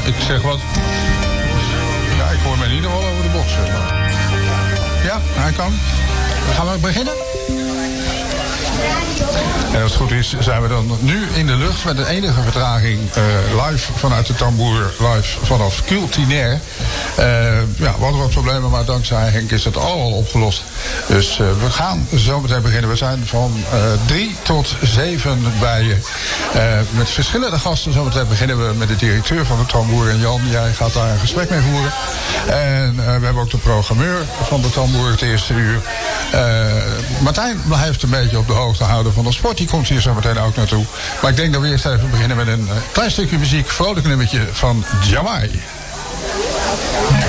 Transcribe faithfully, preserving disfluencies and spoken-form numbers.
Ik zeg wat. Ja, ik hoor mij in ieder geval over de boksen. Ja, hij kan. Gaan we beginnen? En als het goed is, zijn we dan nu in de lucht met de enige vertraging uh, live vanuit de tamboer, live vanaf Cultinair. Uh, ja, we hadden wat problemen, maar dankzij Henk is het allemaal opgelost. Dus uh, we gaan zo meteen beginnen. We zijn van uh, drie tot zeven bij je. Uh, met verschillende gasten. Zometeen beginnen we met de directeur van de tamboer. En Jan, jij gaat daar een gesprek mee voeren. En uh, we hebben ook de programmeur van de tamboer het eerste uur. Uh, Martijn blijft een beetje op de hoogte houden van de sport. Die komt hier zo meteen ook naartoe. Maar ik denk dat we eerst even beginnen met een uh, klein stukje muziek. Vrolijk nummertje van Jamai.